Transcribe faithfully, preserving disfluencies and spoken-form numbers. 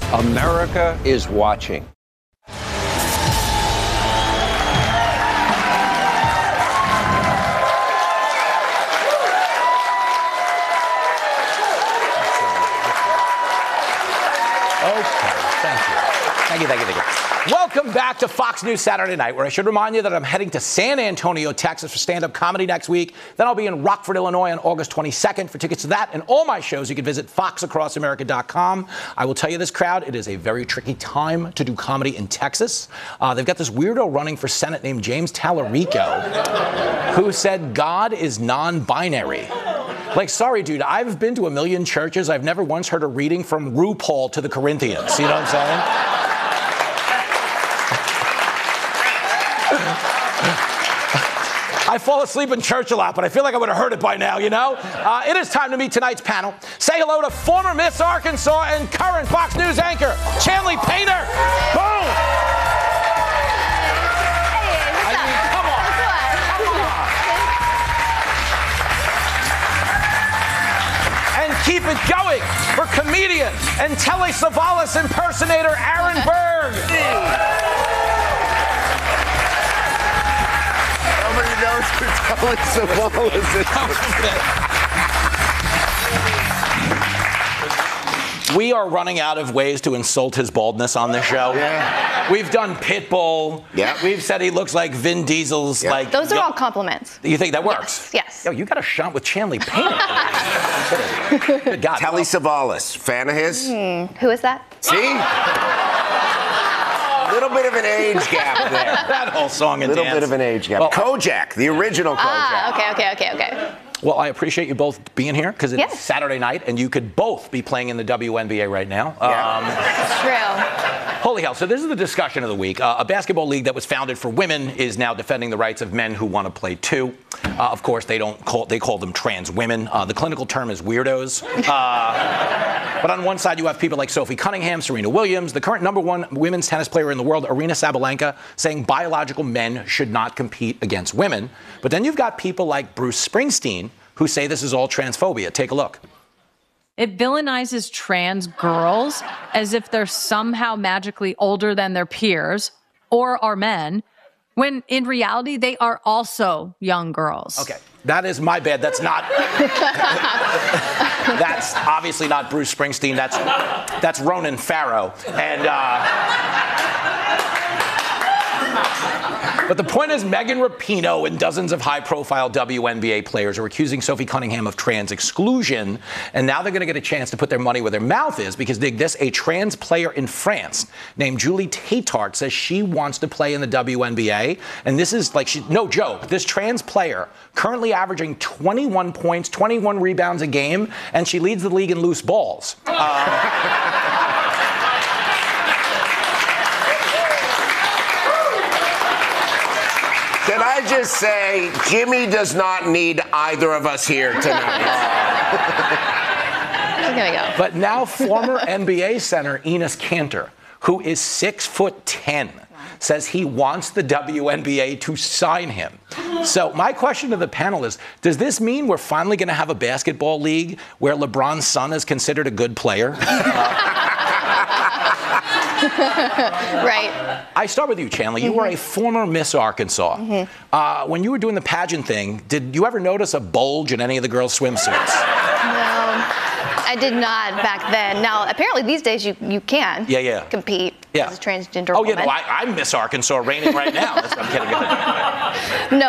America is watching. Thank you, thank you, thank you. Welcome back to Fox News Saturday Night, where I should remind you that I'm heading to San Antonio, Texas for stand-up comedy next week. Then I'll be in Rockford, Illinois on August twenty-second. For tickets to that and all my shows, you can visit fox across america dot com. I will tell you this, crowd, it is a very tricky time to do comedy in Texas. Uh, they've got this weirdo running for Senate named James Tallarico, who said God is non-binary. Like, sorry, dude, I've been to a million churches. I've never once heard a reading from RuPaul to the Corinthians. You know what I'm saying? I fall asleep in church a lot, but I feel like I would have heard it by now, you know? Uh, it is time to meet tonight's panel. Say hello to former Miss Arkansas and current Fox News anchor, Chanley Painter. Boom! Hey, what's I up? mean, come on. Come on. And keep it going for comedian and Telly Savalas impersonator Aaron Berg. Nobody knows who Telly Savalas is. We are running out of ways to insult his baldness on this show. Yeah. We've done Pitbull. Yeah. We've said he looks like Vin Diesel's. Yeah. Like. Those are yo- all compliments. You think that works? Yes. Yo, you got a shot with Chanley Painter. Good God. Telly Savalas, fan of his? Who is that? See? A little bit of an age gap there. That whole song A and little dance. bit of an age gap. Well, Kojak, the original Kojak. Ah, okay, okay, okay, okay. Well, I appreciate you both being here because it's Yes. Saturday night and you could both be playing in the W N B A right now. Yeah. Um, It's true. Holy hell. So this is the discussion of the week. Uh, a basketball league that was founded for women is now defending the rights of men who want to play too. Uh, of course, they don't call they call them trans women. Uh, the clinical term is weirdos. Uh, but on one side, you have people like Sophie Cunningham, Serena Williams, the current number one women's tennis player in the world, Aryna Sabalenka, saying biological men should not compete against women. But then you've got people like Bruce Springsteen who say this is all transphobia. Take a look. It villainizes trans girls as if they're somehow magically older than their peers or are men, when in reality, they are also young girls. Okay, that is my bad. That's not. That's obviously not Bruce Springsteen. That's that's Ronan Farrow. And. Uh, But the point is, Megan Rapinoe and dozens of high-profile W N B A players are accusing Sophie Cunningham of trans exclusion, and now they're going to get a chance to put their money where their mouth is, because dig this, a trans player in France named Julie Tatart says she wants to play in the W N B A, and this is like, she, no joke, this trans player currently averaging twenty-one points, twenty-one rebounds a game, and she leads the league in loose balls. Uh, Can I just say, Jimmy does not need either of us here tonight. She's gonna go. But now former N B A center Enes Kanter, who is six foot ten, says he wants the W N B A to sign him. So my question to the panel is, does this mean we're finally going to have a basketball league where LeBron's son is considered a good player? Uh, Right. I start with you, Chanley. You mm-hmm. were a former Miss Arkansas. Mm-hmm. Uh, when you were doing the pageant thing, did you ever notice a bulge in any of the girls' swimsuits? No, I did not back then. Now, apparently these days you, you can yeah, yeah. compete yeah. as a transgender oh, woman. yeah, no, I, I'm Miss Arkansas reigning right now. That's, I'm kidding. No.